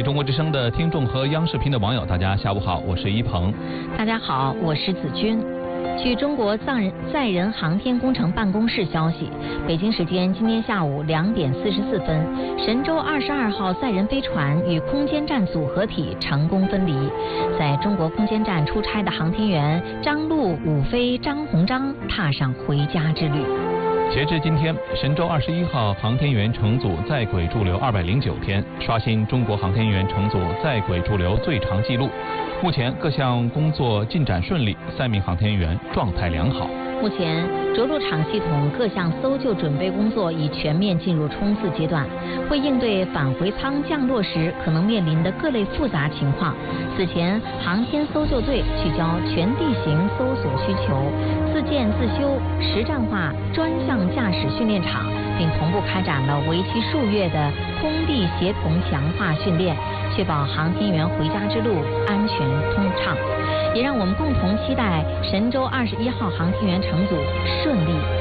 位中国之声的听众和央视频的网友，大家下午好，我是一鹏。 大家好，我是子君。据中国载人航天工程办公室消息，北京时间今天下午2点44分，神舟22号载人飞船与空间站组合体成功分离。在中国空间站出差的航天员张陆、武飞、张鸿章踏上回家之旅。 截至今天，神舟21号航天员乘组在轨驻留209天，刷新中国航天员乘组在轨驻留最长纪录。目前各项工作进展顺利，3名航天员状态良好。 目前着陆场系统各项搜救准备工作已全面进入冲刺阶段，为应对返回舱降落时可能面临的各类复杂情况，此前航天搜救队聚焦全地形搜索需求，自建自修实战化专项驾驶训练场，并同步开展了为期数月的空地协同强化训练，确保航天员回家之路安全通畅，也让我们共同期待神舟21号航天员乘组顺利